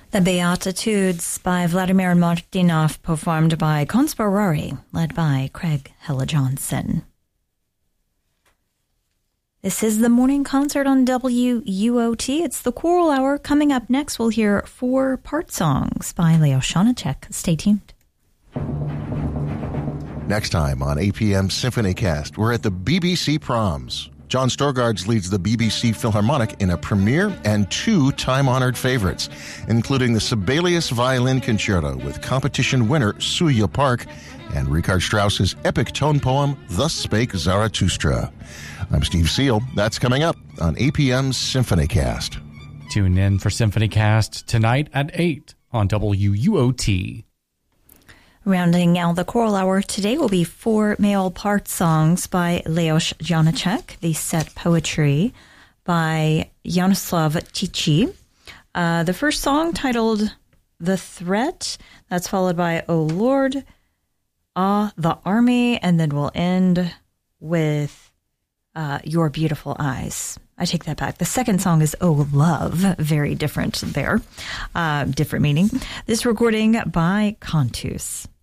The Beatitudes by Vladimir Martynov, performed by Conspirari, led by Craig Hella Johnson. This is the morning concert on WUOT. It's the Choral Hour. Coming up next, we'll hear 4 part songs by Leo Janacek. Stay tuned. Next time on APM Symphony Cast, we're at the BBC Proms. John Storgards leads the BBC Philharmonic in a premiere and 2 time-honored favorites, including the Sibelius Violin Concerto with competition winner Suya Park and Richard Strauss's epic tone poem, Thus Spake Zarathustra. I'm Steve Seal. That's coming up on APM's Symphony Cast. Tune in for Symphony Cast tonight at 8 on WUOT. Rounding out the Choral Hour today will be 4 male part songs by Leos Janacek, the set poetry by Jaroslav Tichy. The first song, titled The Threat, that's followed by O Lord, the Army, and then we'll end with Your Beautiful Eyes. I take that back. The second song is Oh Love, very different there, different meaning. This recording by Cantus.